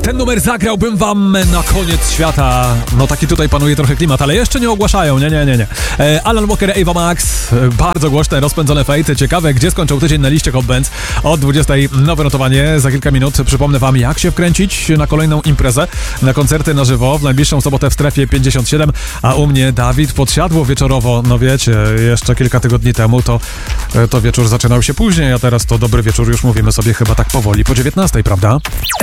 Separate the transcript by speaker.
Speaker 1: Ten numer zagrałbym wam na koniec świata. No taki tutaj panuje trochę klimat, ale jeszcze nie ogłaszają, nie. Alan Walker, Ava Max, bardzo głośne, rozpędzone fejty. Ciekawe, gdzie skończył tydzień na liście Hot Bands. Od 20 nowe notowanie, za kilka minut przypomnę wam, jak się wkręcić na kolejną imprezę, na koncerty na żywo w najbliższą sobotę w Strefie 57, a u mnie Dawid Podsiadło wieczorowo. No wiecie, jeszcze kilka tygodni temu to wieczór zaczynał się później, a teraz to dobry wieczór już mówimy sobie chyba tak powoli po 19, prawda?